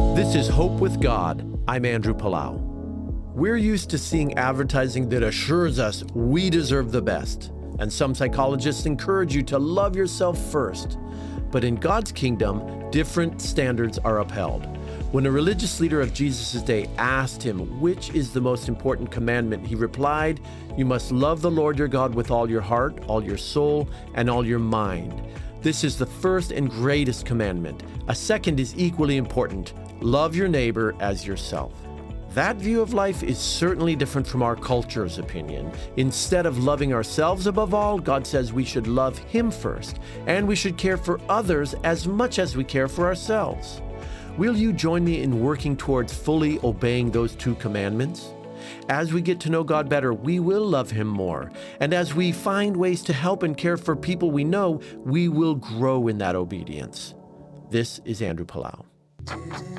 This is Hope with God. I'm Andrew Palau. We're used to seeing advertising that assures us we deserve the best, and some psychologists encourage you to love yourself first. But in God's kingdom, different standards are upheld. When a religious leader of Jesus' day asked him which is the most important commandment, he replied, "You must love the Lord your God with all your heart, all your soul, and all your mind. This is the first and greatest commandment. A second is equally important. Love your neighbor as yourself." That view of life is certainly different from our culture's opinion. Instead of loving ourselves above all, God says we should love Him first, and we should care for others as much as we care for ourselves. Will you join me in working towards fully obeying those two commandments? As we get to know God better, we will love Him more. And as we find ways to help and care for people we know, we will grow in that obedience. This is Andrew Palau.